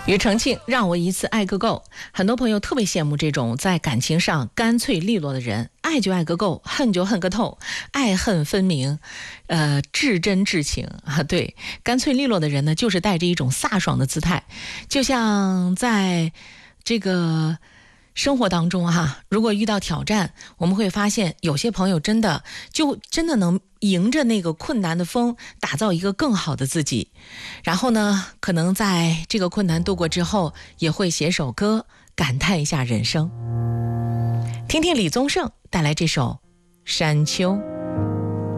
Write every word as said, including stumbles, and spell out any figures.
庾澄庆让我一次爱个够，很多朋友特别羡慕这种在感情上干脆利落的人，爱就爱个够，恨就恨个透，爱恨分明，呃，至真至情啊。对，干脆利落的人呢，就是带着一种飒爽的姿态，就像在这个生活当中哈，如果遇到挑战，我们会发现有些朋友真的就真的能迎着那个困难的风，打造一个更好的自己。然后呢，可能在这个困难度过之后，也会写首歌感叹一下人生。听听李宗盛带来这首《山丘》。